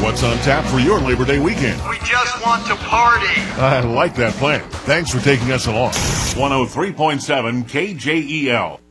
What's on tap for your Labor Day weekend? We just want to party. I like that plan. Thanks for taking us along. 103.7 KJEL.